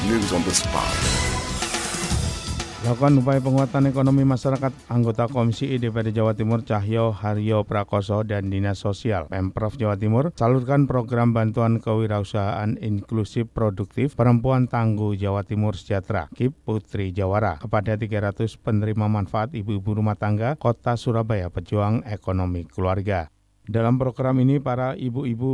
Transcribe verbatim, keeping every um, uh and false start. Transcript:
news on the spot. Lakukan upaya penguatan ekonomi masyarakat. Anggota Komisi I D P R D Jawa Timur Cahyo Haryo Prakoso dan Dinas Sosial Pemprov Jawa Timur salurkan program bantuan kewirausahaan inklusif produktif perempuan tangguh Jawa Timur Sejahtera K I P Putri Jawara kepada tiga ratus penerima manfaat ibu-ibu rumah tangga Kota Surabaya pejuang ekonomi keluarga. Dalam program ini para ibu-ibu